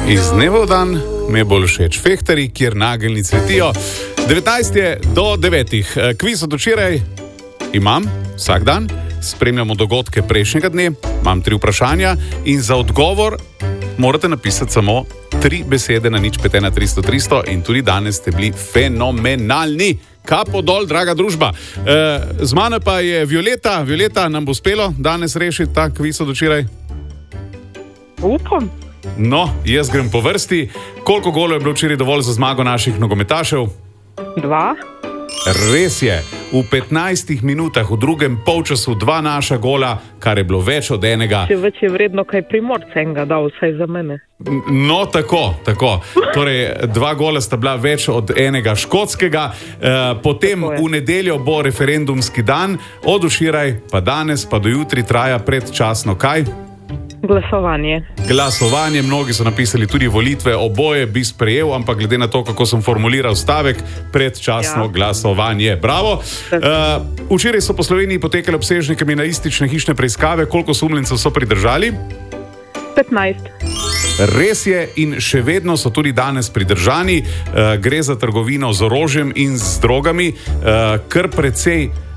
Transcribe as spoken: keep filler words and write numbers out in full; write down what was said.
Iz dneva v dan mi je bolj všeč fehtarji, kjer nageljni cvetijo. devetnajst je do devetih. Kviz od včeraj imam vsak dan, spremljamo dogodke prejšnjega dne, imam tri vprašanja in za odgovor morate napisati samo tri besede na nič pet ena tristo tristo in tudi danes ste bili fenomenalni. Kapo dol, draga družba. E, z mano pa je Violeta. Violeta, nam bo uspelo danes rešiti ta kviz od včeraj? Upam. No, jaz grem po vrsti. Koliko golov je bilo včeraj dovolj za zmago naših nogometašev? Dva. Res je. V petnajstih minutah, v drugem polčasu, dva naša gola, kar je bilo več od enega. Če več je vredno, kaj Primorca enega dal, vsaj za mene. No, tako, tako. Torej, dva gola sta bila več od enega škotskega. E, potem v nedeljo bo referendumski dan, od včeraj pa danes pa do jutri traja predčasno kaj? Glasovanje. Glasovanje, mnogi so napisali tudi volitve, oboje bi sprejel, ampak glede na to, kako sem formuliral stavek, predčasno ja. Glasovanje. Bravo! Uh, včeraj so po Sloveniji potekale obsežne kriminalistične hišne preiskave. Koliko osumljencev so pridržali? petnajst. Res je in še vedno so tudi danes pridržani. Uh, gre za trgovino z orožjem in z drogami. Uh, kar precej